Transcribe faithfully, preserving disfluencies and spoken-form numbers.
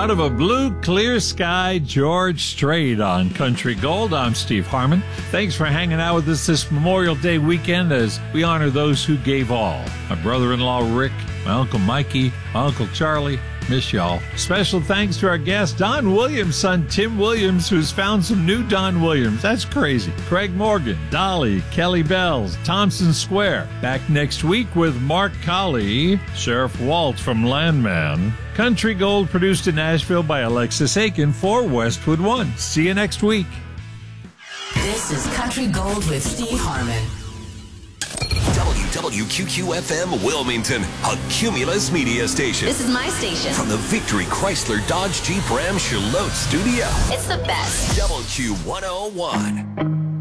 Out of a blue, clear sky, George Strait on Country Gold. I'm Steve Harmon. Thanks for hanging out with us this Memorial Day weekend as we honor those who gave all. My brother-in-law, Rick, my Uncle Mikey, my Uncle Charlie. Miss y'all. Special thanks to our guest, Don Williams' son, Tim Williams, who's found some new Don Williams. That's crazy. Craig Morgan, Dolly, Kelly Bells, Thompson Square. Back next week with Mark Colley, Sheriff Walt from Landman. Country Gold produced in Nashville by Alexis Aiken for Westwood One. See you next week. This is Country Gold with Steve Harmon. W W Q Q F M Wilmington, a Cumulus media station. This is my station. From the Victory Chrysler Dodge Jeep Ram Charlotte studio. It's the best. W Q one oh one.